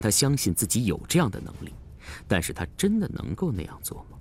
他相信自己有这样的能力，但是他真的能够那样做吗？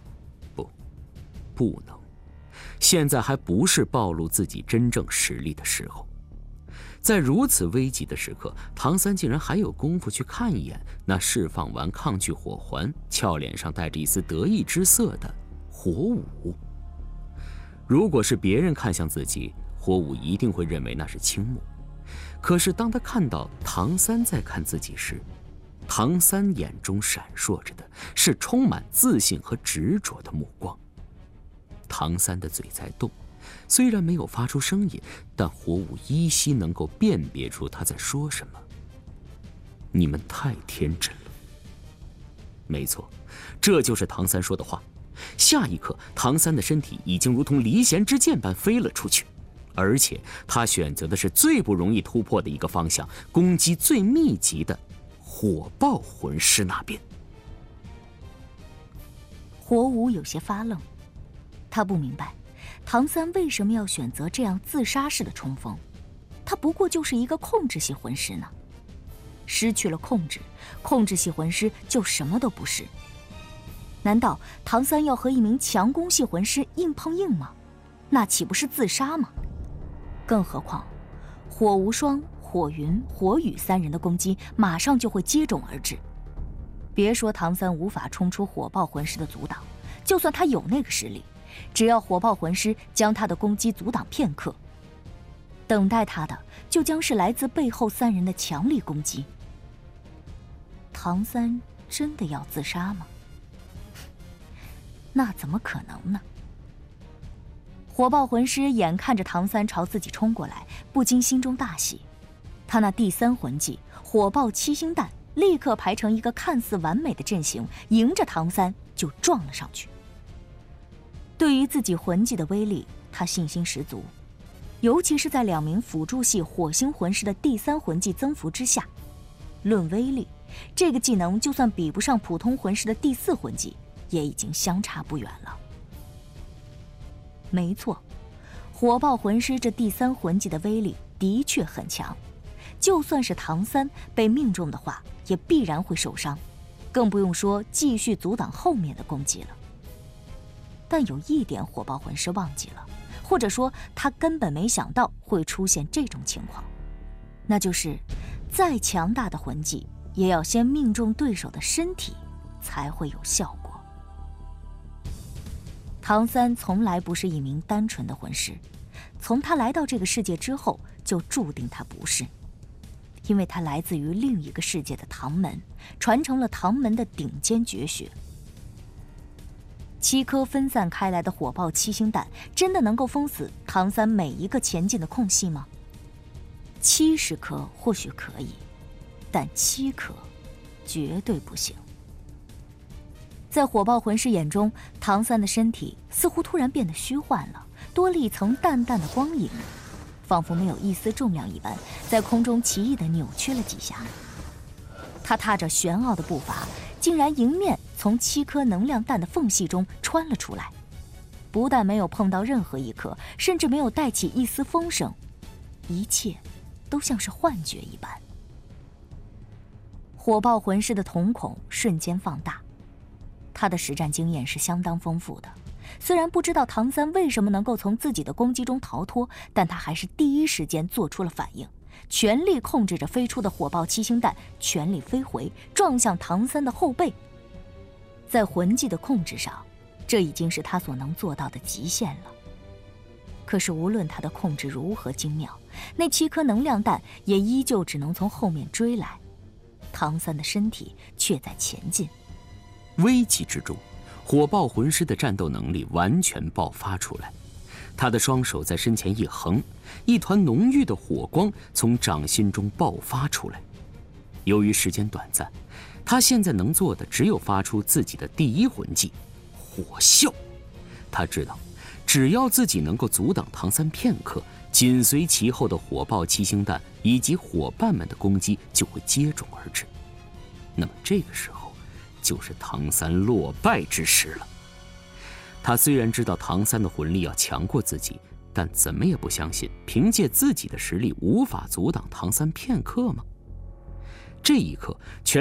不能。现在还不是暴露自己真正实力的时候。在如此危急的时刻，唐三竟然还有功夫去看一眼那释放完抗拒火环、俏脸上带着一丝得意之色的火舞。如果是别人看向自己，火舞一定会认为那是倾慕。可是当他看到唐三在看自己时，唐三眼中闪烁着的是充满自信和执着的目光。唐三的嘴在动，虽然没有发出声音，但火舞依稀能够辨别出他在说什么。你们太天真了。没错，这就是唐三说的话。下一刻，唐三的身体已经如同离弦之箭般飞了出去，而且他选择的是最不容易突破的一个方向，攻击最密集的火爆魂师那边。 火舞有些发愣，他不明白唐三为什么要选择这样自杀式的冲锋，他不过就是一个控制系魂师呢。失去了控制，控制系魂师就什么都不是。难道唐三要和一名强攻系魂师硬碰硬吗？那岂不是自杀吗？更何况火无双、火云、火雨三人的攻击马上就会接踵而至。别说唐三无法冲出火爆魂师的阻挡，就算他有那个实力，只要火爆魂师将他的攻击阻挡片刻，等待他的就将是来自背后三人的强力攻击。唐三真的要自杀吗？那怎么可能呢？火爆魂师眼看着唐三朝自己冲过来，不禁心中大喜。他那第三魂技火爆七星弹立刻排成一个看似完美的阵型，迎着唐三就撞了上去。对于自己魂技的威力，他信心十足，尤其是在两名辅助系火星魂师的第三魂技增幅之下，论威力，这个技能就算比不上普通魂师的第四魂技，也已经相差不远了。没错，火爆魂师这第三魂技的威力的确很强，就算是唐三被命中的话，也必然会受伤，更不用说继续阻挡后面的攻击了。但有一点火爆魂师忘记了，或者说他根本没想到会出现这种情况，那就是再强大的魂技也要先命中对手的身体才会有效果。唐三从来不是一名单纯的魂师，从他来到这个世界之后，就注定他不是，因为他来自于另一个世界的唐门，传承了唐门的顶尖绝学。7颗分散开来的火爆七星弹，真的能够封死唐三每一个前进的空隙吗？70颗或许可以，但7颗绝对不行。在火爆魂师眼中，唐三的身体似乎突然变得虚幻了，多了一层淡淡的光影，仿佛没有一丝重量一般，在空中奇异地扭曲了几下。他踏着玄奥的步伐，竟然迎面从7颗能量弹的缝隙中穿了出来，不但没有碰到任何一颗，甚至没有带起一丝风声，一切都像是幻觉一般。火爆魂师的瞳孔瞬间放大，他的实战经验是相当丰富的，虽然不知道唐三为什么能够从自己的攻击中逃脱，但他还是第一时间做出了反应，全力控制着飞出的火爆七星弹，全力飞回，撞向唐三的后背。在魂技的控制上，这已经是他所能做到的极限了。可是无论他的控制如何精妙，那7颗能量弹也依旧只能从后面追来，唐三的身体却在前进。 危急之中，火爆魂师的战斗能力完全爆发出来。他的双手在身前一横，一团浓郁的火光从掌心中爆发出来。由于时间短暂，他现在能做的只有发出自己的第一魂技火啸。他知道，只要自己能够阻挡唐三片刻，紧随其后的火爆七星弹以及伙伴们的攻击就会接踵而至。那么这个时候就是唐三落败之时了。他虽然知道唐三的魂力要强过自己，但怎么也不相信凭借自己的实力无法阻挡唐三片刻吗？ 这一刻，全